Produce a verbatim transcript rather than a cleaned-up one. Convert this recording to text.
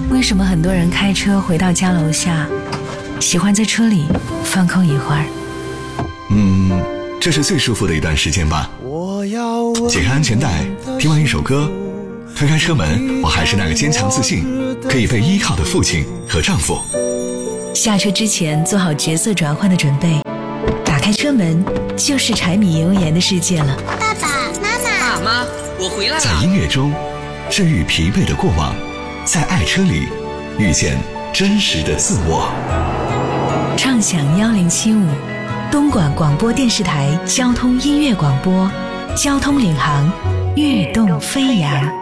为什么很多人开车回到家楼下，喜欢在车里放空一会儿？ 嗯，这是最舒服的一段时间吧。解开安全带，听完一首歌，推开车门，我还是那个坚强自信可以被依靠的父亲和丈夫。 下车之前做好角色转换的准备，打开车门就是柴米油盐的世界了。 爸爸妈妈， 爸妈，我回来了。 在音乐中治愈疲惫的过往，在爱车里遇见真实的自我。 畅享幺零七五，东莞广播电视台交通音乐广播，交通领航，跃动飞扬。